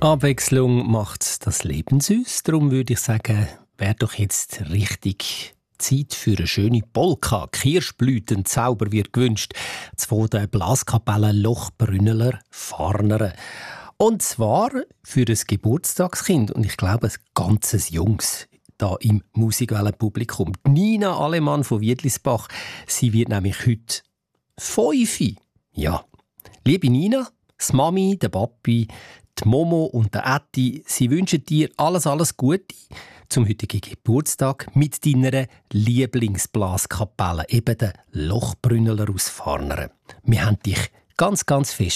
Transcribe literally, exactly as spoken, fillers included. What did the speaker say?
Abwechslung macht das Leben süß. Darum würde ich sagen, wäre doch jetzt richtig Zeit für eine schöne Polka. Kirschblütenzauber wird gewünscht. Von der Blaskapelle Lochbrünneler Farneren. Und zwar für ein Geburtstagskind. Und ich glaube, ein ganzes Jungs da im Musikwellenpublikum. Nina Alemann von Wiedlisbach. Sie wird nämlich heute fünf. Ja. Liebe Nina, das Mami, der Papi, die Momo und der Ätti, sie wünschen dir alles, alles Gute zum heutigen Geburtstag mit deiner Lieblingsblaskapelle, eben der Lochbrünneler aus Farneren. Wir haben dich ganz, ganz fest